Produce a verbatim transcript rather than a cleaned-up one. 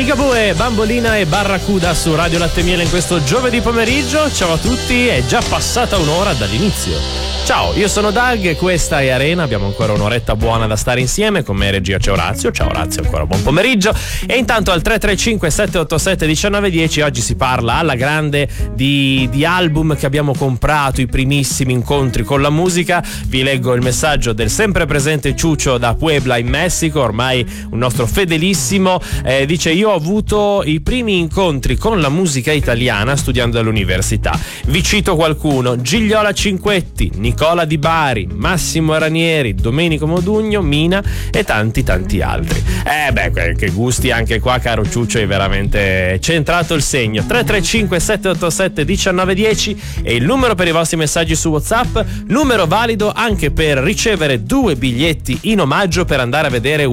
Ligabue, Bambolina e Barracuda su Radio Latte Miele in questo giovedì pomeriggio. Ciao a tutti, è già passata un'ora dall'inizio. Ciao, io sono Doug e questa è Arena. Abbiamo ancora un'oretta buona da stare insieme. Con me in regia c'è Orazio. Ciao Orazio, ancora buon pomeriggio. E intanto al tre tre cinque sette otto sette uno nove uno zero oggi si parla alla grande di, di album che abbiamo comprato, i primissimi incontri con la musica. Vi leggo il messaggio del sempre presente Ciuccio da Puebla in Messico, ormai un nostro fedelissimo. Eh, dice: io ho avuto i primi incontri con la musica italiana studiando all'università. Vi cito qualcuno: Gigliola Cinquetti, Nicola Di Bari, Massimo Ranieri, Domenico Modugno, Mina e tanti tanti altri. Eh beh, che gusti anche qua, caro Ciuccio, hai veramente centrato il segno. Tre tre cinque sette otto sette uno nove uno zero è il numero per i vostri messaggi su WhatsApp, numero valido anche per ricevere due biglietti in omaggio per andare a vedere